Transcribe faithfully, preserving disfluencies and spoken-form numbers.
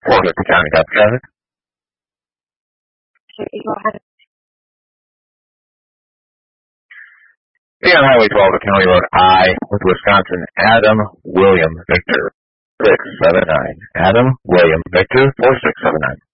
four fifty County Cop Traffic. Okay, go ahead. Be on Highway twelve to County Road I with Wisconsin, Adam William Victor, six seven nine. Adam William Victor, four six seven nine.